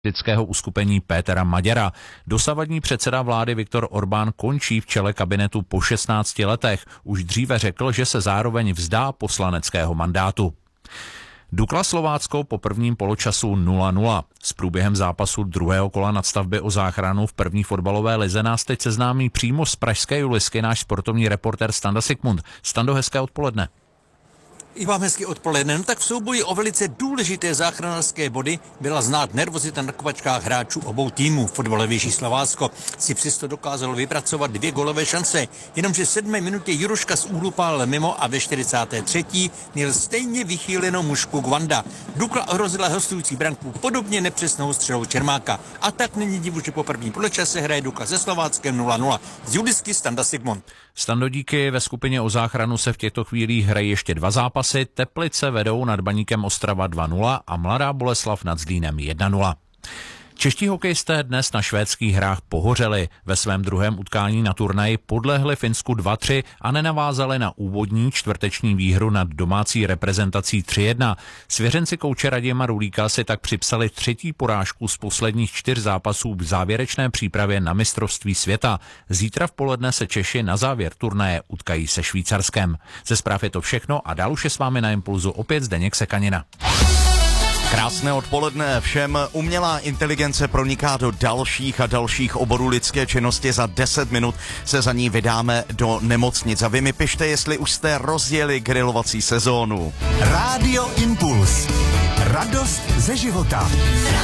politického uskupení Pétera Maďara. Dosavadní předseda vlády Viktor Orbán končí v čele kabinetu po 16 letech. Už dříve řekl, že se zároveň vzdá poslaneckého mandátu. Dukla Slovácko po prvním poločasu 0-0. S průběhem zápasu druhého kola nadstavby o záchranu v první fotbalové lize nás teď seznámí přímo z pražské Julisky náš sportovní reportér Standa Sigmund. Stando, hezké odpoledne. I vám hezky odpoledne. No tak v souboji o velice důležité záchranářské body byla znát nervozita na kopačkách hráčů obou týmů. Fotbalovější Slovácko si přesto dokázalo vypracovat 2 gólové šance, jenomže v 7. minutě Juroška z úhlu pálil mimo a ve 43. měl stejně vychýlenou mušku Gwanda. Dukla ohrozila hostující branku podobně nepřesnou střelou Čermáka. A tak není divu, že po prvním poločase hraje Dukla se Slováckem 0-0. Z Julisky Standa Sigmund. Stando, díky. Ve skupině o záchranu se v těchto chvílích hrají ještě 2 zápasy. Teplice vedou nad Baníkem Ostrava 2-0 a Mladá Boleslav nad Zlínem 1-0. Čeští hokejisté dnes na švédských hrách pohořeli. Ve svém druhém utkání na turnaji podlehli Finsku 2-3 a nenavázali na úvodní čtvrteční výhru nad domácí reprezentací 3-1. Svěřenci kouče Radima Rulíka si tak připsali 3. porážku z posledních 4 zápasů v závěrečné přípravě na mistrovství světa. Zítra v poledne se Češi na závěr turnaje utkají se Švýcarskem. Ze zpráv je to všechno a dál už je s vámi na Impulzu opět Zdeněk Sekanina. Krásné odpoledne všem. Umělá inteligence proniká do dalších a dalších oborů lidské činnosti. Za 10 minut se za ní vydáme do nemocnic. A vy mi pište, jestli už jste rozjeli grilovací sezónu. Rádio Impuls. Radost ze života.